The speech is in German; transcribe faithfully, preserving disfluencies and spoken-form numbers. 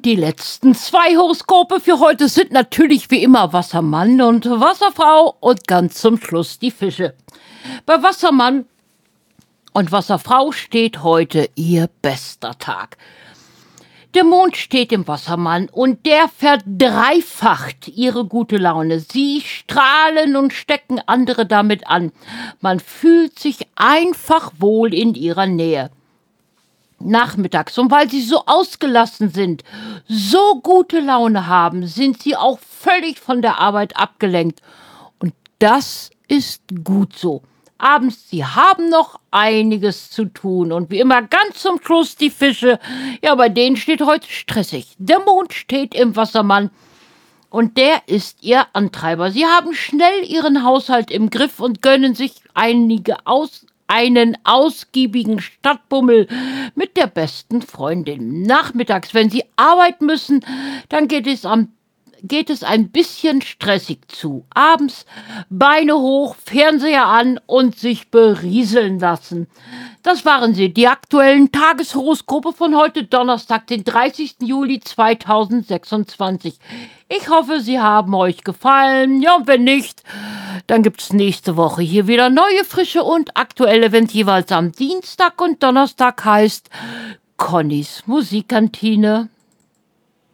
Und die letzten zwei Horoskope für heute sind natürlich wie immer Wassermann und Wasserfrau und ganz zum Schluss die Fische. Bei Wassermann und Wasserfrau steht heute ihr bester Tag. Der Mond steht im Wassermann und der verdreifacht ihre gute Laune. Sie strahlen und stecken andere damit an. Man fühlt sich einfach wohl in ihrer Nähe. Nachmittags, und weil sie so ausgelassen sind, so gute Laune haben, sind sie auch völlig von der Arbeit abgelenkt. Und das ist gut so. Abends, sie haben noch einiges zu tun. Und wie immer ganz zum Schluss die Fische. Ja, bei denen steht heute stressig. Der Mond steht im Wassermann und der ist ihr Antreiber. Sie haben schnell ihren Haushalt im Griff und gönnen sich einige aus, einen ausgiebigen Stadtbummel mit der besten Freundin. Nachmittags, wenn sie arbeiten müssen, dann geht es am geht es ein bisschen stressig zu. Abends Beine hoch, Fernseher an und sich berieseln lassen. Das waren sie, die aktuellen Tageshoroskope von heute Donnerstag, den dreißigsten Juli zweitausendsechsundzwanzig. Ich hoffe, sie haben euch gefallen. Ja, und wenn nicht, dann gibt's nächste Woche hier wieder neue, frische und aktuelle, wenn es jeweils am Dienstag und Donnerstag heißt Connys Musikkantine.